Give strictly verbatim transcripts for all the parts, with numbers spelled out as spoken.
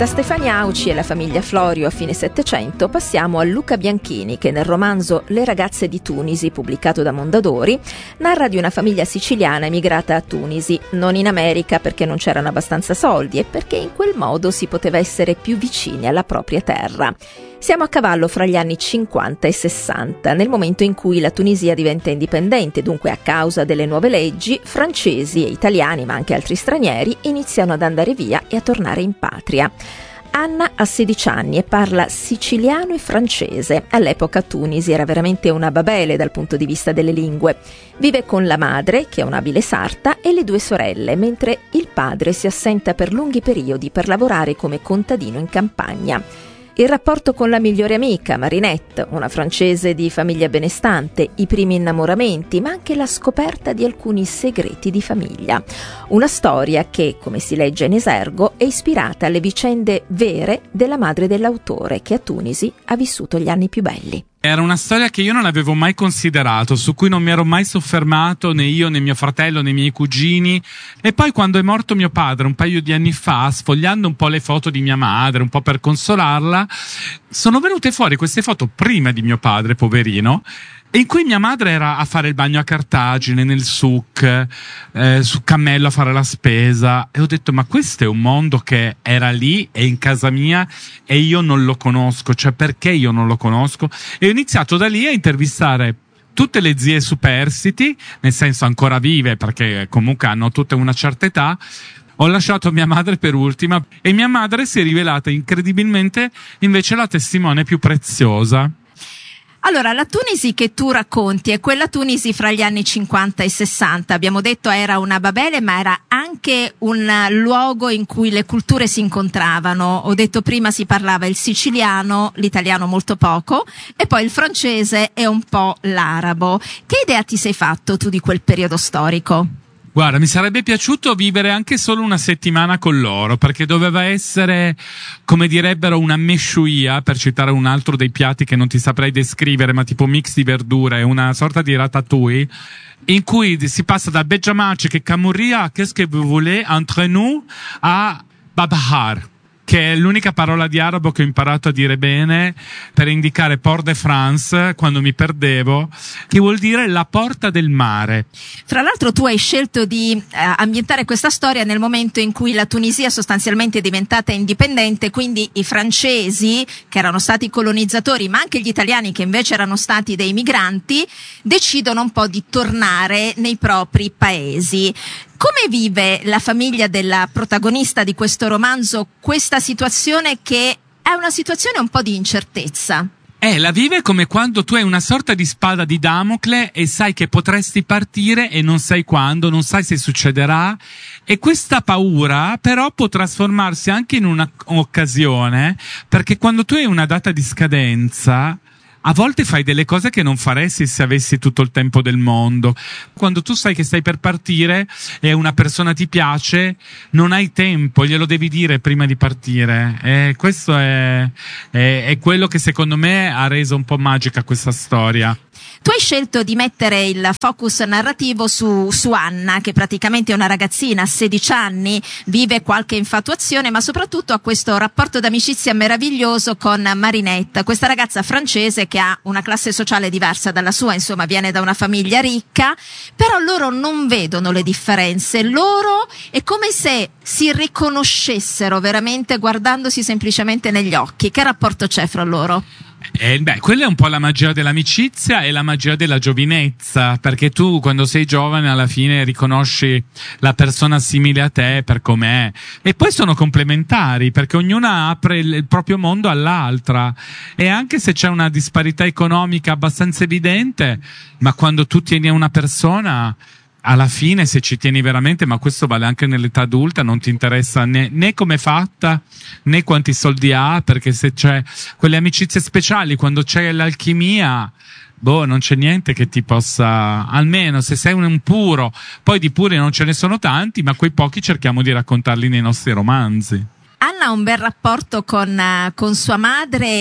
Da Stefania Auci e la famiglia Florio a fine Settecento passiamo a Luca Bianchini, che nel romanzo Le ragazze di Tunisi, pubblicato da Mondadori, narra di una famiglia siciliana emigrata a Tunisi, non in America perché non c'erano abbastanza soldi e perché in quel modo si poteva essere più vicini alla propria terra. Siamo a cavallo fra gli anni cinquanta e sessanta, nel momento in cui la Tunisia diventa indipendente, dunque a causa delle nuove leggi, francesi e italiani, ma anche altri stranieri, iniziano ad andare via e a tornare in patria. Anna ha sedici anni e parla siciliano e francese. All'epoca Tunisi era veramente una babele dal punto di vista delle lingue. Vive con la madre, che è un'abile sarta, e le due sorelle, mentre il padre si assenta per lunghi periodi per lavorare come contadino in campagna. Il rapporto con la migliore amica, Marinette, una francese di famiglia benestante, i primi innamoramenti, ma anche la scoperta di alcuni segreti di famiglia. Una storia che, come si legge in esergo, è ispirata alle vicende vere della madre dell'autore, che a Tunisi ha vissuto gli anni più belli. Era una storia che io non avevo mai considerato, su cui non mi ero mai soffermato, né io, né mio fratello, né i miei cugini. E poi quando è morto mio padre, un paio di anni fa, sfogliando un po' le foto di mia madre, un po' per consolarla, sono venute fuori queste foto prima di mio padre, poverino, in cui mia madre era a fare il bagno a Cartagine, nel souk, eh, su Cammello a fare la spesa, e ho detto ma questo è un mondo che era lì, è in casa mia e io non lo conosco, cioè perché io non lo conosco? E ho iniziato da lì a intervistare tutte le zie superstiti, nel senso ancora vive perché comunque hanno tutte una certa età. Ho lasciato mia madre per ultima e mia madre si è rivelata incredibilmente invece la testimone più preziosa. Allora, la Tunisi che tu racconti è quella Tunisi fra gli anni cinquanta e sessanta. Abbiamo detto era una babele, ma era anche un luogo in cui le culture si incontravano. Ho detto prima si parlava il siciliano, l'italiano molto poco, e poi il francese e un po' l'arabo. Che idea ti sei fatto tu di quel periodo storico? Guarda, mi sarebbe piaciuto vivere anche solo una settimana con loro, perché doveva essere, come direbbero, una meshuia, per citare un altro dei piatti che non ti saprei descrivere, ma tipo mix di verdure, una sorta di ratatouille, in cui si passa da Beggiamaci che Camurria, qu'est-ce que vous voulez, entre nous, a Babahar, che è l'unica parola di arabo che ho imparato a dire bene per indicare Port de France quando mi perdevo, che vuol dire la porta del mare. Fra l'altro tu hai scelto di eh, ambientare questa storia nel momento in cui la Tunisia sostanzialmente è diventata indipendente, quindi i francesi, che erano stati colonizzatori, ma anche gli italiani, che invece erano stati dei migranti, decidono un po' di tornare nei propri paesi. Come vive la famiglia della protagonista di questo romanzo questa situazione, che è una situazione un po' di incertezza? Eh, la vive come quando tu hai una sorta di spada di Damocle e sai che potresti partire e non sai quando, non sai se succederà, e questa paura però può trasformarsi anche in un'occasione, perché quando tu hai una data di scadenza a volte fai delle cose che non faresti se avessi tutto il tempo del mondo. Quando tu sai che stai per partire e una persona ti piace, non hai tempo, glielo devi dire prima di partire. E questo è, è, è quello che secondo me ha reso un po' magica questa storia. Tu hai scelto di mettere il focus narrativo su, su Anna, che praticamente è una ragazzina, a sedici anni, vive qualche infatuazione, ma soprattutto ha questo rapporto d'amicizia meraviglioso con Marinette, questa ragazza francese che ha una classe sociale diversa dalla sua, insomma viene da una famiglia ricca, però loro non vedono le differenze, loro è come se si riconoscessero veramente guardandosi semplicemente negli occhi. Che rapporto c'è fra loro? Eh, beh, quella è un po' la magia dell'amicizia e la magia della giovinezza, perché tu quando sei giovane alla fine riconosci la persona simile a te per com'è, e poi sono complementari perché ognuna apre il, il proprio mondo all'altra, e anche se c'è una disparità economica abbastanza evidente, ma quando tu tieni a una persona, alla fine, se ci tieni veramente, ma questo vale anche nell'età adulta, non ti interessa né, né come è fatta, né quanti soldi ha, perché se c'è quelle amicizie speciali, quando c'è l'alchimia, boh, non c'è niente che ti possa, almeno se sei un puro, poi di puri non ce ne sono tanti, ma quei pochi cerchiamo di raccontarli nei nostri romanzi. Anna ha un bel rapporto con, con sua madre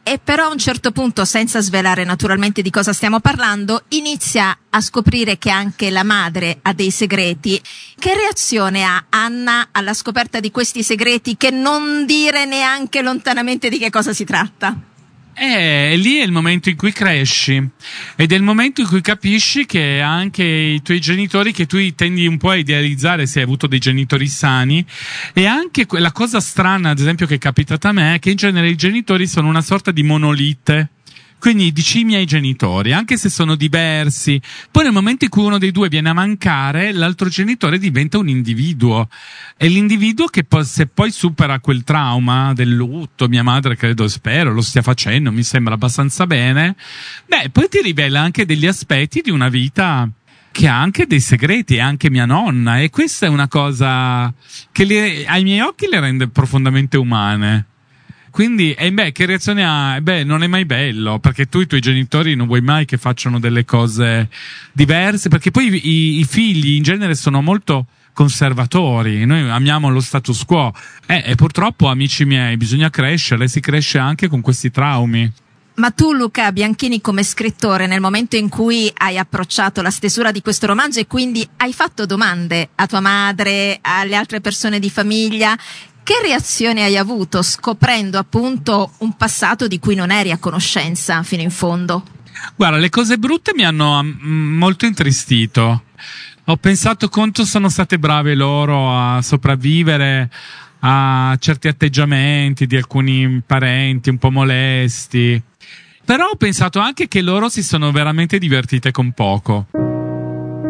E però a un certo punto, senza svelare naturalmente di cosa stiamo parlando, inizia a scoprire che anche la madre ha dei segreti. Che reazione ha Anna alla scoperta di questi segreti, che non dire neanche lontanamente di che cosa si tratta? Eh, lì è il momento in cui cresci ed è il momento in cui capisci che anche i tuoi genitori, che tu tendi un po' a idealizzare se hai avuto dei genitori sani, e anche la cosa strana, ad esempio, che è capitata a me, è che in genere i genitori sono una sorta di monolite. Quindi dici i miei genitori, anche se sono diversi, poi nel momento in cui uno dei due viene a mancare, l'altro genitore diventa un individuo. E l'individuo che poi, se poi supera quel trauma del lutto, mia madre credo, spero, lo stia facendo, mi sembra abbastanza bene, beh, poi ti rivela anche degli aspetti di una vita che ha anche dei segreti, anche mia nonna, e questa è una cosa che le, ai miei occhi le rende profondamente umane. Quindi, e beh, che reazione ha? Beh, non è mai bello, perché tu i tuoi genitori non vuoi mai che facciano delle cose diverse, perché poi i, i figli in genere sono molto conservatori, noi amiamo lo status quo, eh, e purtroppo, amici miei, bisogna crescere, si cresce anche con questi traumi. Ma tu, Luca Bianchini, come scrittore, nel momento in cui hai approcciato la stesura di questo romanzo e quindi hai fatto domande a tua madre, alle altre persone di famiglia, che reazione hai avuto scoprendo appunto un passato di cui non eri a conoscenza fino in fondo? Guarda, le cose brutte mi hanno mm, molto intristito. Ho pensato quanto sono state brave loro a sopravvivere a certi atteggiamenti di alcuni parenti un po' molesti. Però ho pensato anche che loro si sono veramente divertite con poco.